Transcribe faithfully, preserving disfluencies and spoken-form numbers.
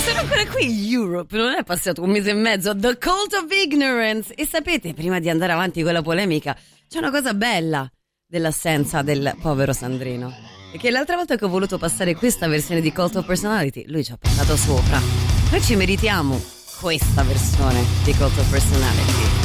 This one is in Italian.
sono ancora qui. Europe non è passato un mese e mezzo. The Cult of Ignorance. E sapete, prima di andare avanti con la polemica, c'è una cosa bella dell'assenza del povero Sandrino, perché l'altra volta che ho voluto passare questa versione di Cult of Personality, lui ci ha passato sopra. Noi ci meritiamo questa versione di Cult of Personality.